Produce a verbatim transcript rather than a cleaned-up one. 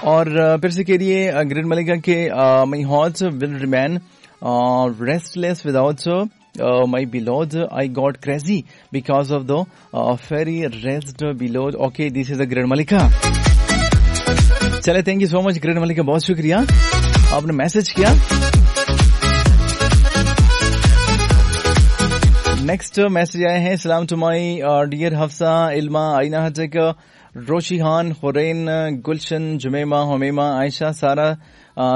और uh, फिर से कह रही है ग्रेट मलिका के my heart will remain restless without Uh, my beloved, I got crazy because of the uh, fairy rest below. Okay, this is a Great Malika. चले, thank you so much great मलिका, बहुत शुक्रिया आपने message किया. Next message आए हैं. सलाम to my dear Hafsa, इल्मा, आइना हजक, रोशिहान, हुरैन, गुलशन, जुमैमा, हुमैमा, आयशा, सारा,